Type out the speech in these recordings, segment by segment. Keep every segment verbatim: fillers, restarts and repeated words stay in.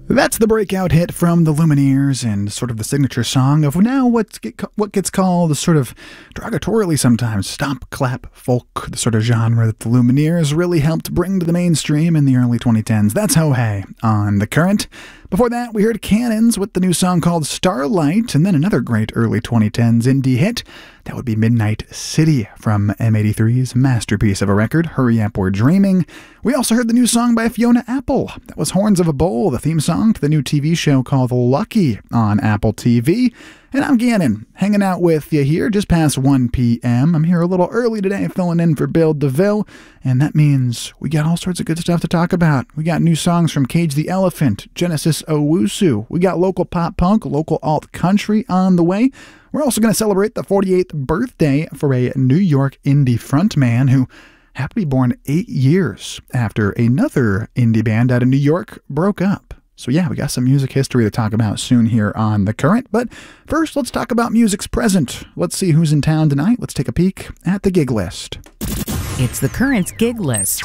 That's the breakout hit from the Lumineers and sort of the signature song of now what's get, what gets called sort of derogatorily sometimes stomp, clap, folk, the sort of genre that the Lumineers really helped bring to the mainstream in the early twenty tens. That's Ho Hey on The Current. Before that, we heard Cannons with the new song called Starlight, and then another great early twenty tens indie hit. That would be Midnight City from M eighty-three's masterpiece of a record, Hurry Up, We're Dreaming. We also heard the new song by Fiona Apple. That was Horns of a Bull, the theme song to the new T V show called Lucky on Apple T V. And I'm Gannon, hanging out with you here just past one p.m. I'm here a little early today, filling in for Bill DeVille, and that means we got all sorts of good stuff to talk about. We got new songs from Cage the Elephant, Genesis Owusu. We got local pop punk, local alt country on the way. We're also going to celebrate the forty-eighth birthday for a New York indie frontman who happened to be born eight years after another indie band out of New York broke up. So yeah, we got some music history to talk about soon here on The Current. But first, let's talk about music's present. Let's see who's in town tonight. Let's take a peek at the gig list. It's The Current's gig list.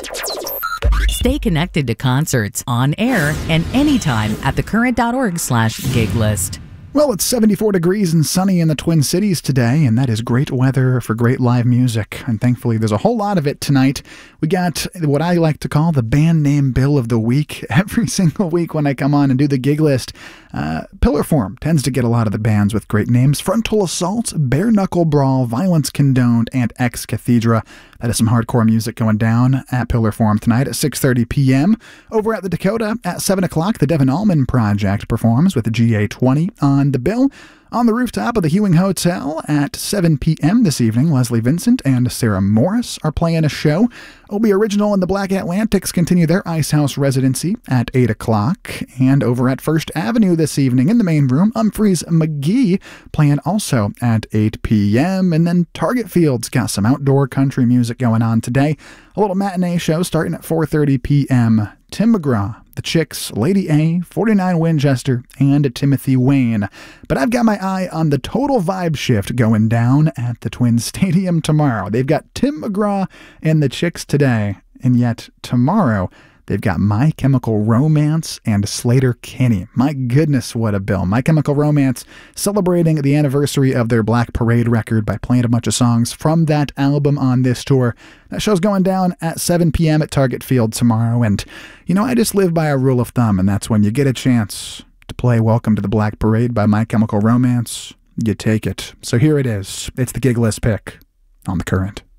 Stay connected to concerts on air and anytime at thecurrent.org slash gig list. Well, it's seventy-four degrees and sunny in the Twin Cities today, and that is great weather for great live music. And thankfully, there's a whole lot of it tonight. We got what I like to call the band name bill of the week. Every single week when I come on and do the gig list, uh, Pillarform tends to get a lot of the bands with great names. Frontal Assault, Bare Knuckle Brawl, Violence Condoned, and Ex Cathedra. That is some hardcore music going down at Pillarform tonight at six thirty p.m. Over at the Dakota at seven o'clock, the Devon Allman Project performs with the G A twenty on the bill. On the rooftop of the Hewing Hotel at seven p.m. this evening, Leslie Vincent and Sarah Morris are playing a show. Obi Original and the Black Atlantics continue their Ice House residency at eight o'clock. And over at First Avenue this evening in the main room, Humphreys McGee playing also at eight p.m. And then Target Field's got some outdoor country music going on today. A little matinee show starting at four thirty p.m. Tim McGraw, The Chicks, Lady A, forty-nine Winchester, and Timothy Wayne. But I've got my eye on the Total Vibe Shift going down at the Twin Stadium tomorrow. They've got Tim McGraw and The Chicks today, and yet tomorrow they've got My Chemical Romance and Sleater-Kinney. My goodness, what a bill. My Chemical Romance celebrating the anniversary of their Black Parade record by playing a bunch of songs from that album on this tour. That show's going down at seven p.m. at Target Field tomorrow. And, you know, I just live by a rule of thumb, and that's when you get a chance to play Welcome to the Black Parade by My Chemical Romance, you take it. So here it is. It's the gig list pick on The Current.